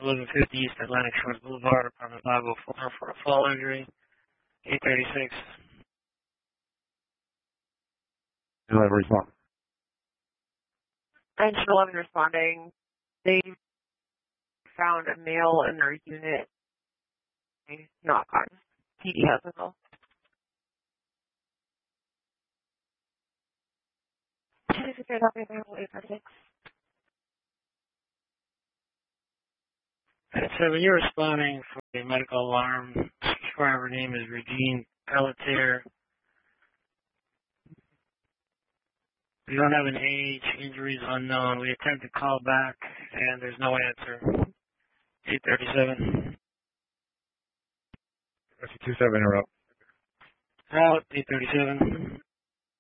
1150 East Atlantic Shores Boulevard, apartment 504 for a fall injury. 836. 11 respond. 911 responding. They found a male in their unit. Knock on. PD has a call. 846. So when you're responding for a medical alarm, subscriber name is Regine Pelletier. We don't have an age, injuries unknown. We attempt to call back, and there's no answer. 837. 27 interrupt. Out, 837.